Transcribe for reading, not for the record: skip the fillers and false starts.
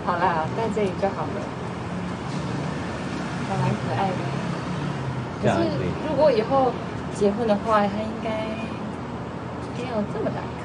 好啦，在这里就好了，还蛮可爱的。可是如果以后结婚的话，它应该有这么大。